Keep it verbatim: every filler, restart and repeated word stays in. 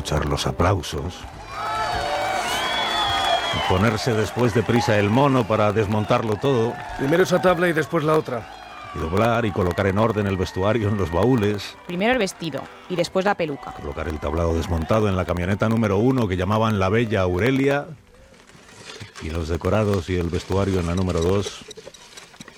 escuchar los aplausos. Ponerse después de prisa el mono para desmontarlo todo. Primero esa tabla y después la otra. Y doblar y colocar en orden el vestuario en los baúles. Primero el vestido y después la peluca. Colocar el tablado desmontado en la camioneta número uno que llamaban la Bella Aurelia. Y los decorados y el vestuario en la número dos.